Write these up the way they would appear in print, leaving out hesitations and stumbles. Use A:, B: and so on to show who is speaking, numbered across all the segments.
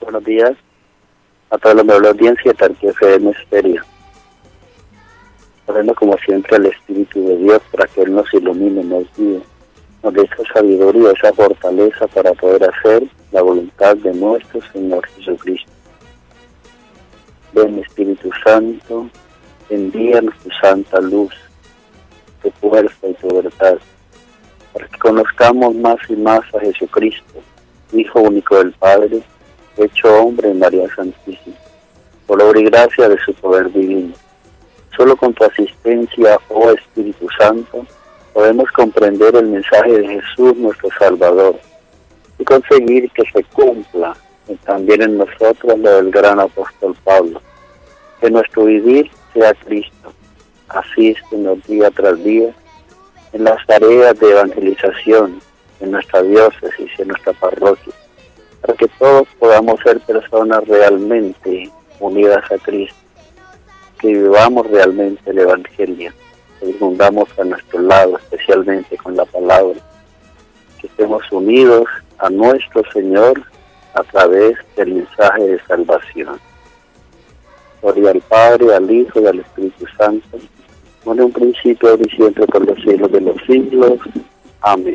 A: buenos días a toda la amable audiencia de Tarqui FM Estéreo. Orando como siempre al Espíritu de Dios para que Él nos ilumine, nos guíe, nos dé esa sabiduría, esa fortaleza para poder hacer la voluntad de nuestro Señor Jesucristo. Ven Espíritu Santo, envíanos tu santa luz, tu fuerza y tu verdad, para que conozcamos más y más a Jesucristo, Hijo único del Padre, hecho hombre en María Santísima, por obra y gracia de su poder divino. Solo con tu asistencia, oh Espíritu Santo, podemos comprender el mensaje de Jesús, nuestro Salvador, y conseguir que se cumpla también en nosotros lo del gran apóstol Pablo, que nuestro vivir sea Cristo. Asístenos día tras día en las tareas de evangelización, en nuestra diócesis y en nuestra parroquia, para que todos podamos ser personas realmente unidas a Cristo, que vivamos realmente el Evangelio, que difundamos a nuestro lado, especialmente con la palabra, que estemos unidos a nuestro Señor a través del mensaje de salvación. Gloria al Padre, al Hijo y al Espíritu Santo, como en un principio, ahora y siempre, por los siglos de los siglos. Amén.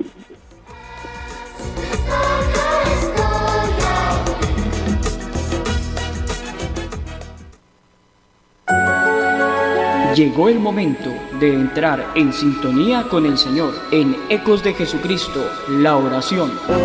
B: Llegó el momento de entrar en sintonía con el Señor en Ecos de Jesucristo, la oración.